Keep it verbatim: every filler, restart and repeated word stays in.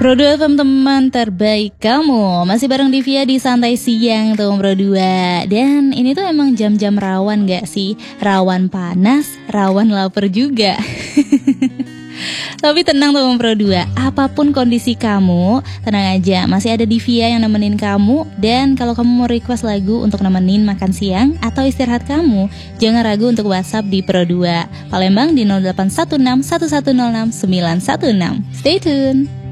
Pro dua teman-teman terbaik kamu. Masih bareng Divya di Santai Siang tuh Pro dua. Dan ini tuh emang jam-jam rawan gak sih? Rawan panas, rawan lapar juga. Tapi tenang tuh Pro dua, apapun kondisi kamu, tenang aja, masih ada Divya yang nemenin kamu. Dan kalau kamu mau request lagu untuk nemenin makan siang atau istirahat kamu, jangan ragu untuk WhatsApp di Pro dua Palembang di nol delapan satu enam satu satu nol enam sembilan satu enam. Stay tune.